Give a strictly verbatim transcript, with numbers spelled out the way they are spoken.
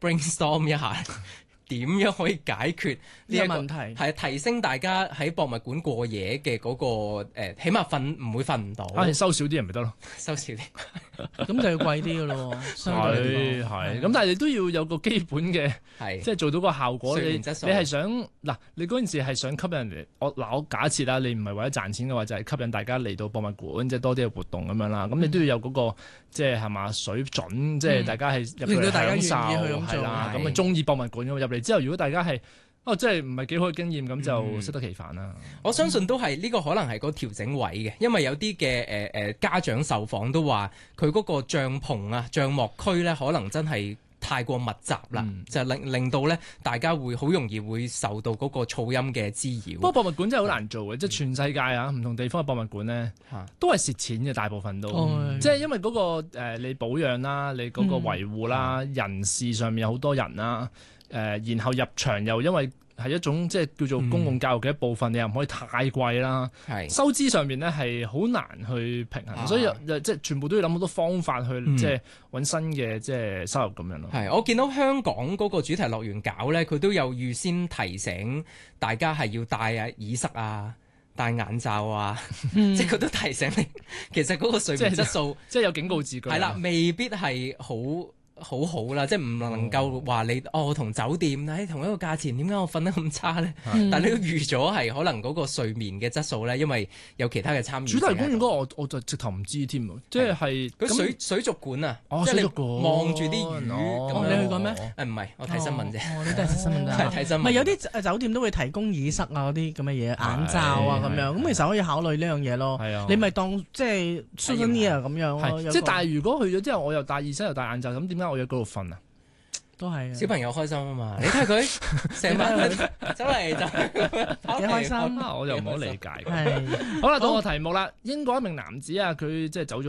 brainstorm 一下。點樣可以解決呢一個問題？ 係提升大家喺博物館過夜嘅嗰、那個誒、呃，起碼瞓唔會瞓唔到。 啊，收少啲人咪得咯， 收少啲， 咁就要貴啲噶咯。 係係，咁但係你都要有個基本嘅，即係做到個效果。你你係想嗱，你嗰陣時係想吸引人嚟，我嗱我假設啦，你唔係為咗賺錢嘅話，就係、是、吸引大家嚟到博物館，即係多啲嘅活動咁樣啦。咁你都要有嗰、那個即係係嘛水準，嗯、即係大家係入嚟享受係啦，咁啊中意博物館咁入嚟。之後，如果大家係哦，即係唔係幾好嘅經驗，咁、嗯、就適得其反啦。 我相信都係呢、這個可能係個調整位嘅，因為有啲嘅誒誒家長受訪都話，佢嗰個帳篷啊、帳幕區咧，可能真係太過密集啦，嗯、就令令到咧大家會好容易會受到嗰個噪音嘅滋擾。 不過博物館真係好難做嘅，嗯、即係全世界啊，唔同地方嘅博物館咧， 嗯、 都係蝕錢嘅，大部分都， 嗯、 即係因為嗰、那個、呃、你保養啦，你嗰個維護啦，嗯、人事上面有好多人啦。誒、呃，然後入場又因為係一種即係叫做公共教育嘅一部分，嗯、你又唔可以太貴啦。係是收支上面咧係好難去平衡，啊、所以即係全部都要諗好多方法去、嗯、即係揾新嘅即係收入咁樣咯。 係，我見到香港嗰個主題樂園搞咧，佢都有預先提醒大家係要戴啊耳塞啊、戴眼罩啊，嗯、即係佢都提醒你，其實嗰個睡眠質素即係有警告字句。係啦，未必係好。好好啦，即係唔能夠話你哦，我同酒店喺同一個價錢，點解我瞓得咁差咧？嗯、但係你都預咗係可能嗰個睡眠嘅質素咧，因為有其他嘅參與。 主題公園嗰個我我就直頭唔知添，即係係嗰水水族館啊， 哦、 即係你望住啲魚咁、 哦、你去過咩？ 誒唔係，我睇新聞啫。 哦，你都係睇新聞啫。睇新聞。唔係有啲酒店都會提供耳塞啊，嗰啲咁嘅嘢，眼罩啊咁樣，咁其實可以考慮呢樣嘢咯。係啊，你咪當即係 souvenir 咁樣咯。 即係但係如果去咗之後，我又戴耳塞又戴眼罩，咁點解我要喺嗰度瞓啊？ 都係小朋友開心啊嘛！你睇佢成晚走嚟就幾開心， 我就唔好理解。係好啦，到個題目啦。英國一名男子啊，佢即係走咗。